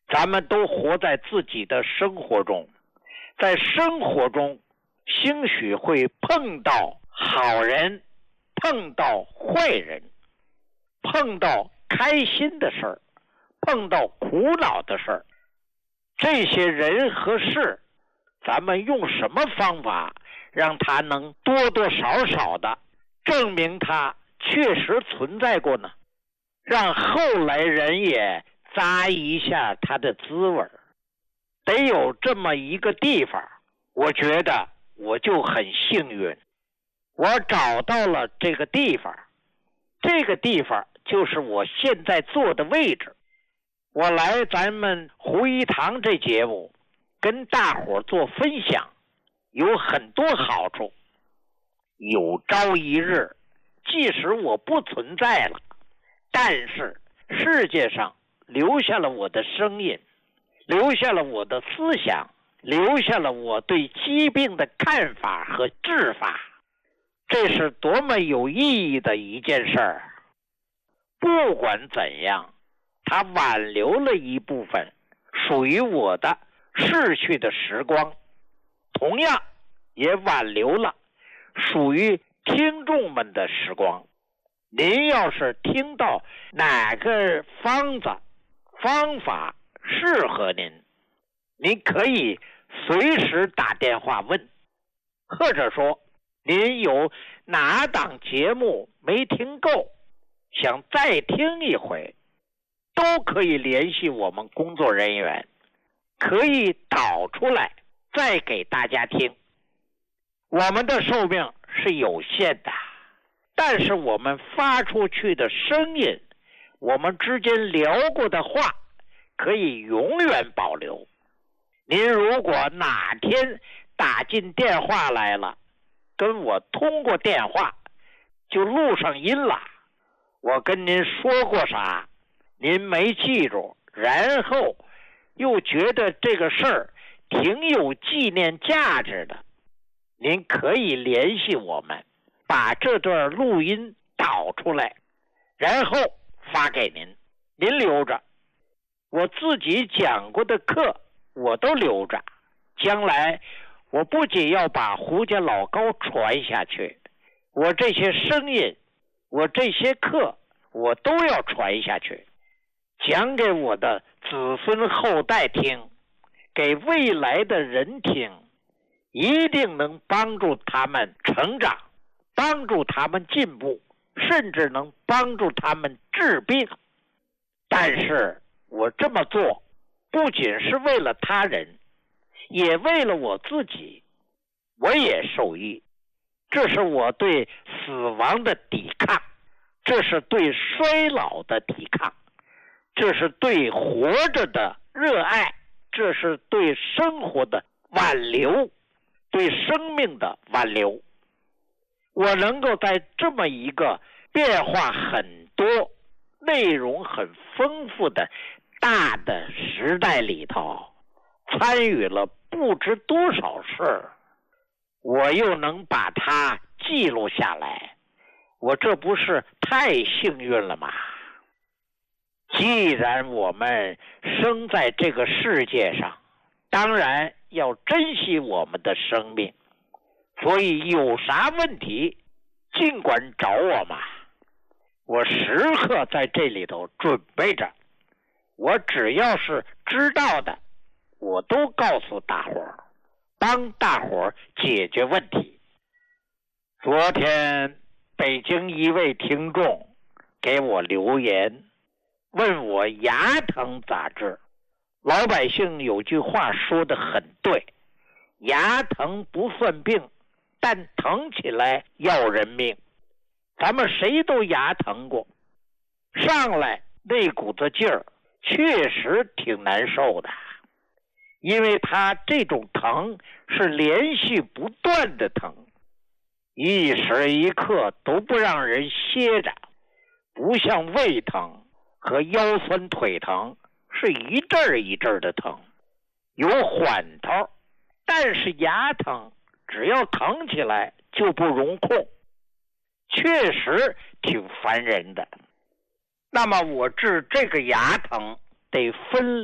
咱们都活在自己的生活中，在生活中兴许会碰到好人，碰到坏人，碰到开心的事儿，碰到苦恼的事儿。这些人和事，咱们用什么方法让它能多多少少的证明它确实存在过呢？让后来人也咂一下它的滋味。得有这么一个地方，我觉得我就很幸运，我找到了这个地方。这个地方就是我现在坐的位置。我来咱们胡一堂这节目跟大伙做分享，有很多好处。有朝一日，即使我不存在了，但是世界上留下了我的声音，留下了我的思想，留下了我对疾病的看法和治法。这是多么有意义的一件事儿。不管怎样，它挽留了一部分属于我的逝去的时光，同样也挽留了属于听众们的时光。您要是听到哪个方法适合您，您可以随时打电话问，或者说您有哪档节目没听够，想再听一回，都可以联系我们工作人员，可以导出来再给大家听。我们的寿命是有限的，但是我们发出去的声音，我们之间聊过的话，可以永远保留。您如果哪天打进电话来了，跟我通过电话，就录上音了，我跟您说过啥，您没记住，然后又觉得这个事儿挺有纪念价值的，您可以联系我们，把这段录音导出来，然后发给您，您留着。我自己讲过的课我都留着，将来我不仅要把胡家老高传下去，我这些声音，我这些课我都要传下去，讲给我的子孙后代听，给未来的人听，一定能帮助他们成长，帮助他们进步，甚至能帮助他们治病。但是我这么做不仅是为了他人，也为了我自己，我也受益。这是我对死亡的抵抗，这是对衰老的抵抗，这是对活着的热爱，这是对生活的挽留，对生命的挽留。我能够在这么一个变化很多、内容很丰富的大的时代里头，参与了不知多少事，我又能把它记录下来，我这不是太幸运了吗？既然我们生在这个世界上，当然要珍惜我们的生命，所以有啥问题尽管找我嘛，我时刻在这里头准备着，我只要是知道的，我都告诉大伙儿，帮大伙儿解决问题。昨天北京一位听众给我留言，问我牙疼咋治。老百姓有句话说得很对，牙疼不算病，但疼起来要人命。咱们谁都牙疼过，上来那股子劲儿确实挺难受的，因为他这种疼是连续不断的疼，一时一刻都不让人歇着，不像胃疼和腰酸腿疼是一阵儿一阵儿的疼，有缓头，但是牙疼只要疼起来就不容控，确实挺烦人的。那么我治这个牙疼得分